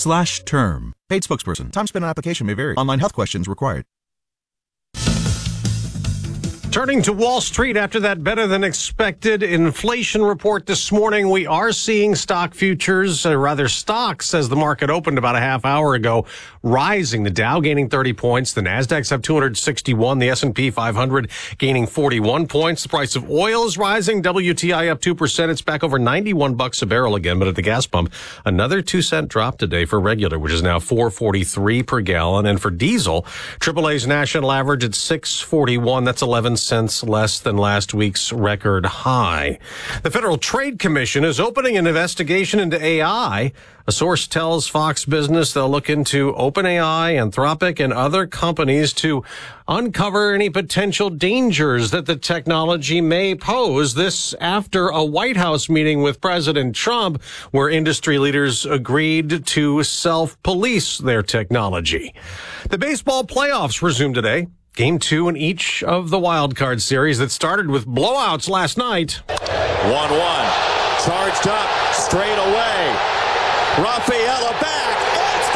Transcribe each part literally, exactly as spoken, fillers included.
slash term. Paid spokesperson. Time spent on application may vary. Online health questions required. Turning to Wall Street after that better-than-expected inflation report this morning, we are seeing stock futures, or rather stocks, as the market opened about a half hour ago, rising. The Dow gaining thirty points. The Nasdaq's up two hundred sixty-one. The S and P five hundred gaining forty-one points. The price of oil is rising. W T I up two percent. It's back over ninety-one bucks a barrel again. But at the gas pump, another two-cent drop today for regular, which is now four forty-three per gallon. And for diesel, triple A's national average at six forty-one. That's eleven cents less than last week's record high. The Federal Trade Commission is opening an investigation into A I. A source tells Fox Business they'll look into OpenAI, Anthropic, and other companies to uncover any potential dangers that the technology may pose. This after a White House meeting with President Trump, where industry leaders agreed to self-police their technology. The baseball playoffs resume today. Game two in each of the wild card series that started with blowouts last night. one one. Charged up. Straight away. Rafaela back. It's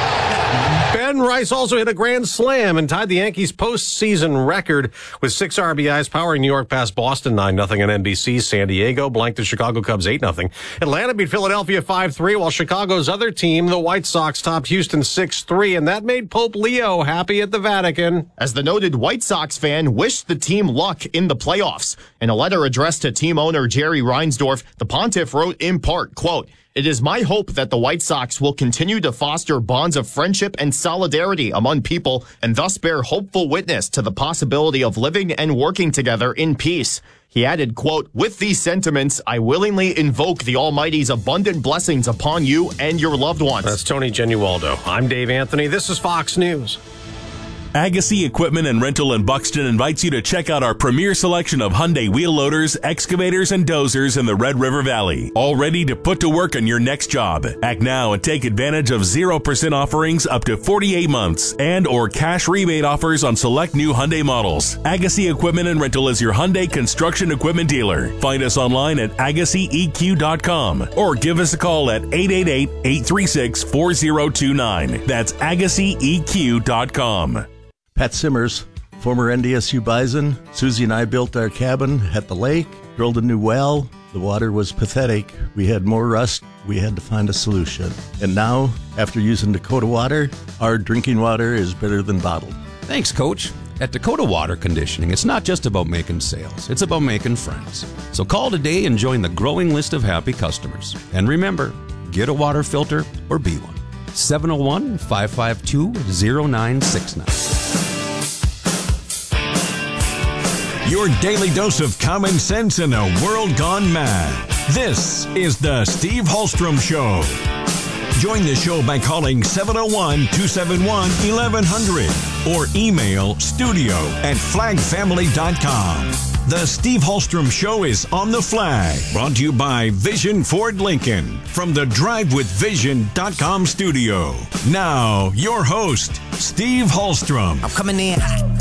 gone! Ben Rice also hit a grand slam and tied the Yankees' postseason record with six R B Is, powering New York past Boston nine nothing on N B C. San Diego blanked the Chicago Cubs eight nothing. Atlanta beat Philadelphia five three, while Chicago's other team, the White Sox, topped Houston six three, and that made Pope Leo happy at the Vatican. As the noted White Sox fan wished the team luck in the playoffs. In a letter addressed to team owner Jerry Reinsdorf, the pontiff wrote in part, quote, "It is my hope that the White Sox will continue to foster bonds of friendship and solidarity among people and thus bear hopeful witness to the possibility of living and working together in peace." He added, quote, "With these sentiments, I willingly invoke the Almighty's abundant blessings upon you and your loved ones." That's Tony Genualdo. I'm Dave Anthony. This is Fox News. Agassi Equipment and Rental in Buxton invites you to check out our premier selection of Hyundai wheel loaders, excavators, and dozers in the Red River Valley. All ready to put to work on your next job. Act now and take advantage of zero percent offerings up to forty-eight months and or cash rebate offers on select new Hyundai models. Agassi Equipment and Rental is your Hyundai construction equipment dealer. Find us online at agassi e q dot com or give us a call at eight eight eight, eight three six, four zero two nine. That's agassi e q dot com. Pat Simmers, former N D S U Bison. Susie and I built our cabin at the lake, drilled a new well. The water was pathetic. We had more rust. We had to find a solution. And now, after using Dakota Water, our drinking water is better than bottled. Thanks, Coach. At Dakota Water Conditioning, it's not just about making sales. It's about making friends. So call today and join the growing list of happy customers. And remember, get a water filter or be one. seven oh one, five five two, oh nine six nine. Your daily dose of common sense in a world gone mad. This is the Steve Hallstrom Show. Join the show by calling seven oh one, two seven one, eleven hundred or email studio at flag family dot com. The Steve Hallstrom Show is on the flag, brought to you by Vision Ford Lincoln from the drive with vision dot com studio. Now, your host, Steve Hallstrom. I'm coming in.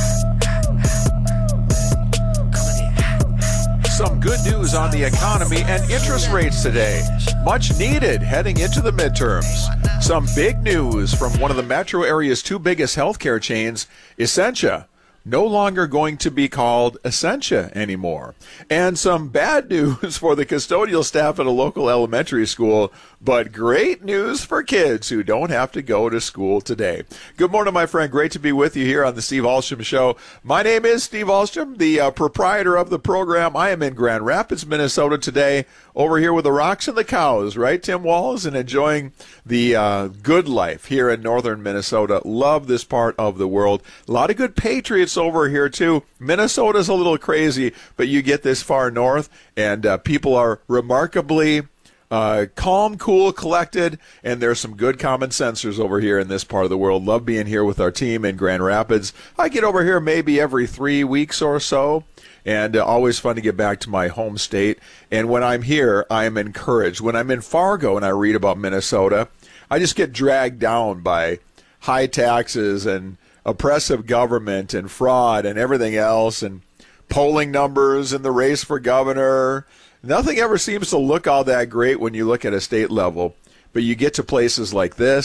Some good news on the economy and interest rates today. Much needed heading into the midterms. Some big news from one of the metro area's two biggest healthcare chains, Essentia. No longer going to be called Essentia anymore. And some bad news for the custodial staff at a local elementary school, but great news for kids who don't have to go to school today. Good morning, my friend. Great to be with you here on the Steve Hallstrom Show. My name is Steve Hallstrom, the uh, proprietor of the program. I am in Grand Rapids, Minnesota today, over here with the Rocks and the Cows, right, Tim Walls, and enjoying the uh, good life here in northern Minnesota. Love this part of the world. A lot of good Patriots over here, too. Minnesota's a little crazy, but you get this far north, and uh, people are remarkably uh, calm, cool, collected, and there's some good common sensors over here in this part of the world. Love being here with our team in Grand Rapids. I get over here maybe every three weeks or so. And uh, always fun to get back to my home state. And when I'm here, I am encouraged. When I'm in Fargo and I read about Minnesota, I just get dragged down by high taxes and oppressive government and fraud and everything else and polling numbers and the race for governor. Nothing ever seems to look all that great when you look at a state level. But you get to places like this.